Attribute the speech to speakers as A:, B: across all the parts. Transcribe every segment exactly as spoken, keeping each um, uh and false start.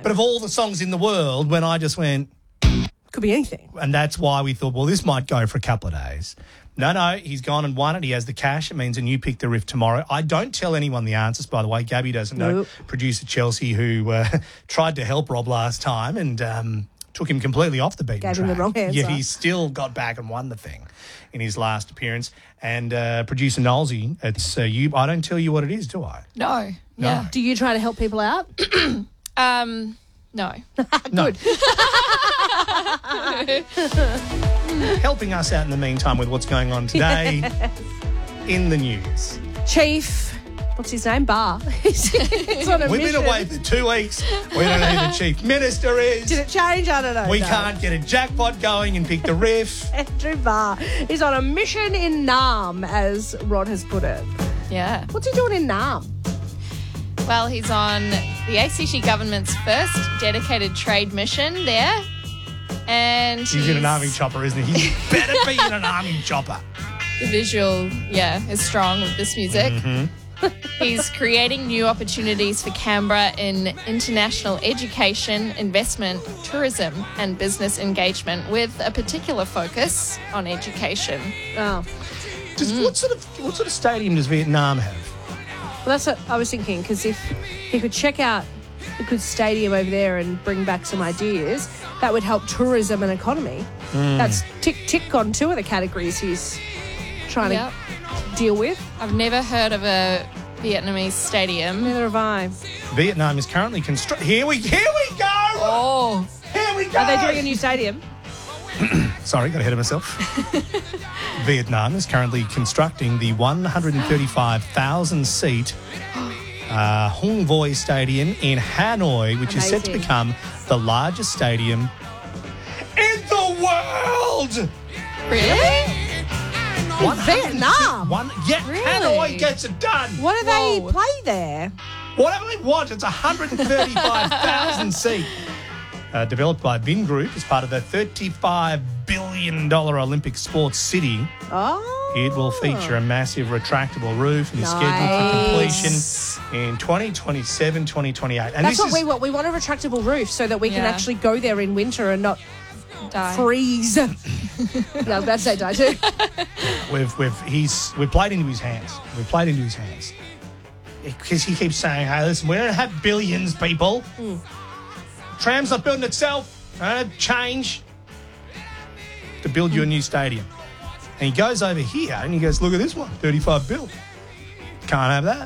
A: But of all the songs in the world, when I just went...
B: Could be anything.
A: And that's why we thought, well, this might go for a couple of days. No, no, he's gone and won it. He has the cash. It means a new Pick the Riff tomorrow. I don't tell anyone the answers, by the way. Gabby doesn't know.
B: Nope.
A: Producer Chelsea, who uh, tried to help Rob last time and um, took him completely off the beaten
B: Gave
A: track.
B: him the wrong answer.
A: Yeah, he still got back and won the thing in his last appearance. And uh, producer Nolsey, it's uh, you. I don't tell you what it is, do I?
C: No.
A: No.
C: Yeah.
B: Do you try to help people out?
C: Um, no.
B: Good.
A: Helping us out in the meantime with what's going on today in the news.
B: Chief, what's his name? Bar. He's on a
A: We've
B: mission.
A: been away for two weeks. We don't know who the chief minister is.
B: Did it change? I don't know.
A: We
B: no.
A: can't get a jackpot going and Pick the Riff.
B: Andrew Barr is on a mission in Nam, as Rod has put it.
C: Yeah.
B: What's he doing in Nam?
C: Well, he's on the A C T government's first dedicated trade mission there. And
A: He's in an army chopper, isn't he? He better be in an army chopper.
C: The visual, yeah, is strong with this music.
A: Mm-hmm.
C: He's creating new opportunities for Canberra in international education, investment, tourism and business engagement with a particular focus on education.
B: Oh,
A: Just, what sort of what sort of stadium does Vietnam have?
B: well, that's what I was thinking, because if he could check out a good stadium over there and bring back some ideas, that would help tourism and economy.
A: Mm.
B: That's tick tick on two of the categories he's trying
C: Yep.
B: to deal with.
C: I've never heard of a Vietnamese stadium.
B: Neither have I.
A: Vietnam is currently constructing. Here we here we go.
C: Oh,
A: Here we go.
B: Are they doing a new stadium?
A: Sorry, got ahead of myself. Vietnam is currently constructing the one hundred thirty-five thousand seat uh, Hung Voi Stadium in Hanoi, which is set to
B: Amazing.
A: become the largest stadium in the world.
C: really?
A: One hundred
B: Vietnam?
A: One, yeah,
C: Really?
A: Hanoi gets it done.
B: What do they
C: Whoa.
B: play there?
A: Whatever they want, it's one hundred thirty-five thousand seat. Uh, developed by Vin Group as part of the thirty-five billion dollars Olympic sports city.
B: Oh.
A: It will feature a massive retractable roof and is scheduled
B: Nice.
A: for completion in twenty twenty-seven, twenty twenty-eight. And
B: That's
A: this
B: what
A: is,
B: we want. We want a retractable roof so that we can
C: Yeah.
B: actually go there in winter and not
C: Die.
B: freeze. yeah, I'm about to say die too.
A: we've we've he's we've played into his hands. We've played into his hands because he keeps saying, "Hey, listen, we don't have billions, people.
B: Mm.
A: Tram's not building itself. I don't have change to build you a new stadium." And he goes over here and he goes, "Look at this one, thirty-five bill. Can't have that."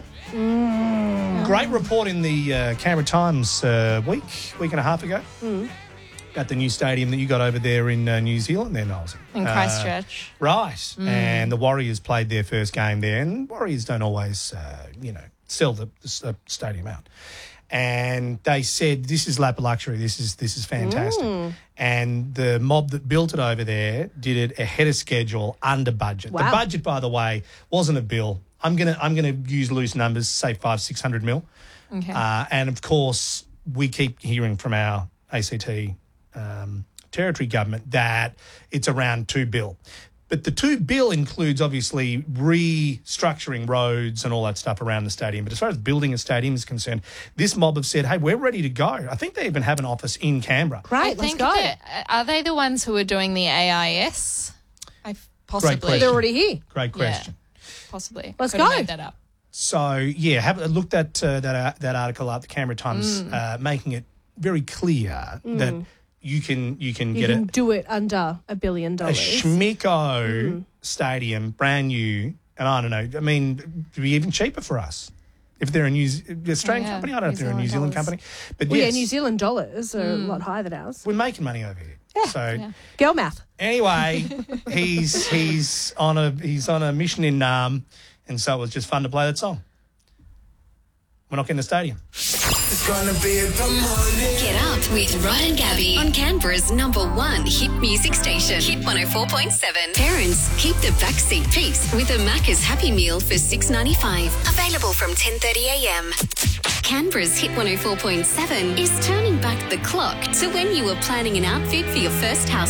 B: Mm.
A: Great report in the uh, Canberra Times uh, week, week and a half ago.
B: Mm.
A: About the new stadium that you got over there in uh, New Zealand there, Niles.
C: In
A: Uh,
C: Christchurch.
A: right. And the Warriors played their first game there, and Warriors don't always, uh, you know, sell the, the stadium out. And they said, this is lap of luxury, this is this is fantastic.
B: Mm.
A: And the mob that built it over there did it ahead of schedule, under budget.
B: Wow.
A: The budget, by the way, wasn't a bill. I'm gonna I'm gonna use loose numbers, say five, six hundred mil.
C: Okay.
A: Uh, and of course, we keep hearing from our A C T um, territory government that it's around two bill. But the two bill includes obviously restructuring roads and all that stuff around the stadium. But as far as building a stadium is concerned, this mob have said, hey, we're ready to go. I think they even have an office in Canberra.
B: Great,
C: I
B: let's
C: think
B: go.
C: that- are they the ones who are doing the A I S? I possibly.
A: question.
B: They're already here.
A: Great question.
C: Possibly.
B: Let's
C: Could have
B: go.
C: made that up.
A: So, yeah, have a look that uh, that uh, that article up, the Canberra Times, uh, making it very clear that you can you can
B: You
A: get
B: can
A: a,
B: do it under a billion
A: a
B: dollars.
A: schmicko stadium, brand new, and I don't know, I mean, it'd be even cheaper for us. If they're a New Ze- Australian
C: Yeah,
A: company, I don't know if
C: New
A: they're a New Zealand
C: Zealand
A: company. But
B: Well,
A: yes,
B: yeah, New Zealand dollars are a lot higher than ours.
A: we're making money over here.
B: Yeah.
A: So
C: Yeah.
B: Girl math.
A: anyway, he's he's on a he's on a mission in Nam, and so it was just fun to play that song. We're not getting the stadium.
D: It's gonna be a good morning.
E: Get up with Rod and Gabby on Canberra's number one hit music station, Hit one oh four point seven. Parents, keep the backseat peace with a Macca's Happy Meal for six ninety-five. Available from ten thirty a m. Canberra's Hit one oh four point seven is turning back the clock to when you were planning an outfit for your first house